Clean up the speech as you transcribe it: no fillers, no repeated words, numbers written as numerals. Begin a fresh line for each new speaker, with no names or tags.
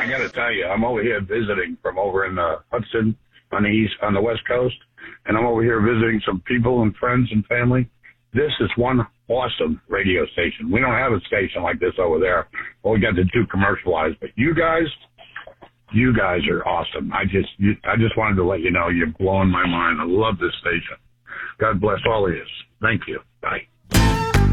I got to tell you, I'm over here visiting from over in Hudson on the West Coast, and I'm over here visiting some people and friends and family. This is one awesome radio station. We don't have a station like this over there. Well, we got the two commercialized, but you guys are awesome. I just wanted to let you know you're blowing my mind. I love this station. God bless all of you. Thank you. Bye.